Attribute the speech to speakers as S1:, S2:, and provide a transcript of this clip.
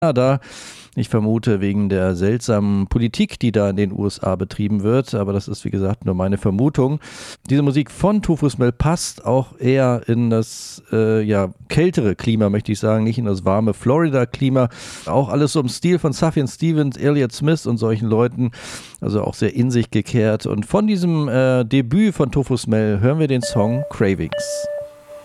S1: Kanada. Ich vermute wegen der seltsamen Politik, die da in den USA betrieben wird, aber das ist wie gesagt nur meine Vermutung. Diese Musik von Tofu Smell passt auch eher in das kältere Klima, möchte ich sagen, nicht in das warme Florida-Klima. Auch alles so im Stil von Sufjan Stevens, Elliott Smith und solchen Leuten, also auch sehr in sich gekehrt. Und von diesem Debüt von Tofu Smell hören wir den Song Cravings.